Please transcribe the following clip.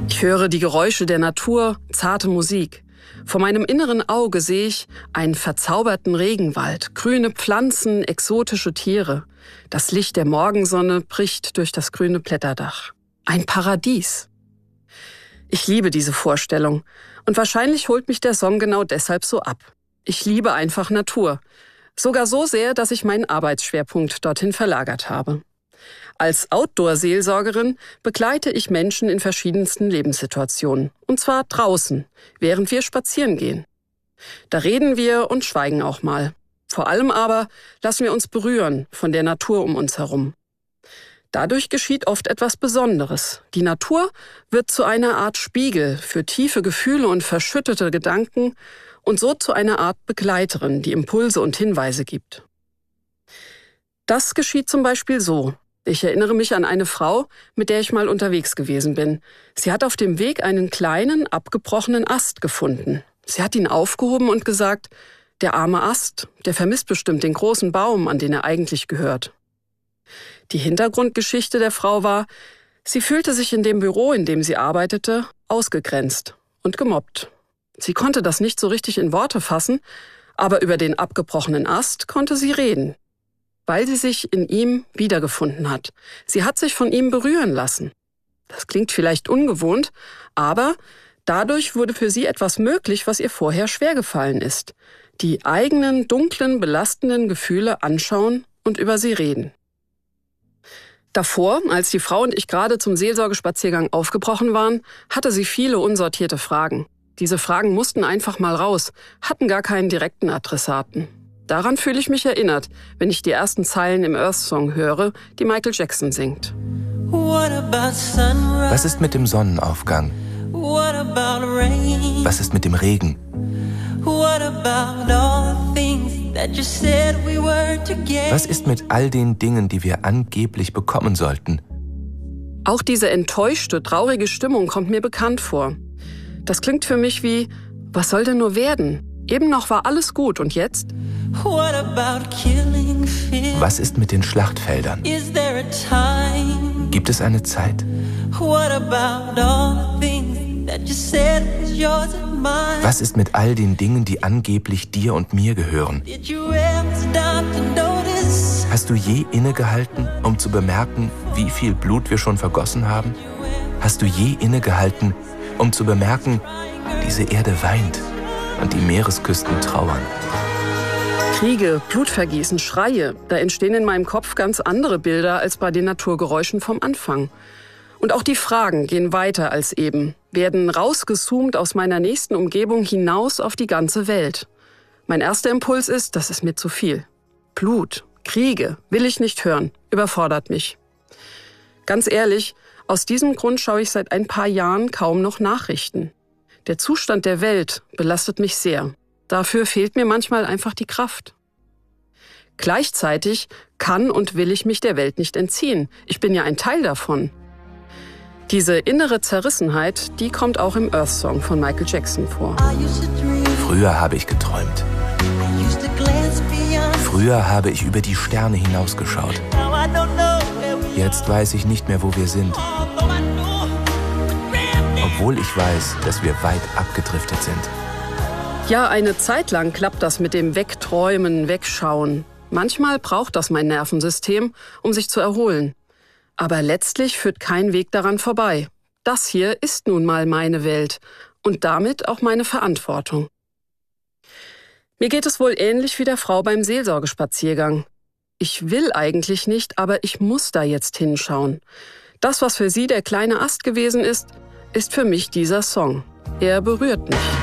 Ich höre die Geräusche der Natur, zarte Musik. Vor meinem inneren Auge sehe ich einen verzauberten Regenwald, grüne Pflanzen, exotische Tiere. Das Licht der Morgensonne bricht durch das grüne Blätterdach. Ein Paradies. Ich liebe diese Vorstellung und wahrscheinlich holt mich der Song genau deshalb so ab. Ich liebe einfach Natur. Sogar so sehr, dass ich meinen Arbeitsschwerpunkt dorthin verlagert habe. Als Outdoor-Seelsorgerin begleite ich Menschen in verschiedensten Lebenssituationen. Und zwar draußen, während wir spazieren gehen. Da reden wir und schweigen auch mal. Vor allem aber lassen wir uns berühren von der Natur um uns herum. Dadurch geschieht oft etwas Besonderes. Die Natur wird zu einer Art Spiegel für tiefe Gefühle und verschüttete Gedanken und so zu einer Art Begleiterin, die Impulse und Hinweise gibt. Das geschieht zum Beispiel so. Ich erinnere mich an eine Frau, mit der ich mal unterwegs gewesen bin. Sie hat auf dem Weg einen kleinen, abgebrochenen Ast gefunden. Sie hat ihn aufgehoben und gesagt, der arme Ast, der vermisst bestimmt den großen Baum, an den er eigentlich gehört. Die Hintergrundgeschichte der Frau war, sie fühlte sich in dem Büro, in dem sie arbeitete, ausgegrenzt und gemobbt. Sie konnte das nicht so richtig in Worte fassen, aber über den abgebrochenen Ast konnte sie reden. Weil sie sich in ihm wiedergefunden hat. Sie hat sich von ihm berühren lassen. Das klingt vielleicht ungewohnt, aber dadurch wurde für sie etwas möglich, was ihr vorher schwer gefallen ist. Die eigenen, dunklen, belastenden Gefühle anschauen und über sie reden. Davor, als die Frau und ich gerade zum Seelsorgespaziergang aufgebrochen waren, hatte sie viele unsortierte Fragen. Diese Fragen mussten einfach mal raus, hatten gar keinen direkten Adressaten. Daran fühle ich mich erinnert, wenn ich die ersten Zeilen im Earth Song höre, die Michael Jackson singt. Was ist mit dem Sonnenaufgang? Was ist mit dem Regen? Was ist mit all den Dingen, die wir angeblich bekommen sollten? Auch diese enttäuschte, traurige Stimmung kommt mir bekannt vor. Das klingt für mich wie, was soll denn nur werden? Eben noch war alles gut und jetzt? Was ist mit den Schlachtfeldern? Gibt es eine Zeit? Was ist mit all den Dingen, die angeblich dir und mir gehören? Hast du je innegehalten, um zu bemerken, wie viel Blut wir schon vergossen haben? Hast du je innegehalten, um zu bemerken, diese Erde weint und die Meeresküsten trauern? Kriege, Blutvergießen, Schreie, da entstehen in meinem Kopf ganz andere Bilder als bei den Naturgeräuschen vom Anfang. Und auch die Fragen gehen weiter als eben, werden rausgezoomt aus meiner nächsten Umgebung hinaus auf die ganze Welt. Mein erster Impuls ist, das ist mir zu viel. Blut, Kriege, will ich nicht hören, überfordert mich. Ganz ehrlich, aus diesem Grund schaue ich seit ein paar Jahren kaum noch Nachrichten. Der Zustand der Welt belastet mich sehr. Dafür fehlt mir manchmal einfach die Kraft. Gleichzeitig kann und will ich mich der Welt nicht entziehen. Ich bin ja ein Teil davon. Diese innere Zerrissenheit, die kommt auch im Earth Song von Michael Jackson vor. Früher habe ich geträumt. Früher habe ich über die Sterne hinausgeschaut. Jetzt weiß ich nicht mehr, wo wir sind. Obwohl ich weiß, dass wir weit abgedriftet sind. Ja, eine Zeit lang klappt das mit dem Wegträumen, Wegschauen. Manchmal braucht das mein Nervensystem, um sich zu erholen. Aber letztlich führt kein Weg daran vorbei. Das hier ist nun mal meine Welt und damit auch meine Verantwortung. Mir geht es wohl ähnlich wie der Frau beim Seelsorgespaziergang. Ich will eigentlich nicht, aber ich muss da jetzt hinschauen. Das, was für sie der kleine Ast gewesen ist, ist für mich dieser Song. Er berührt mich.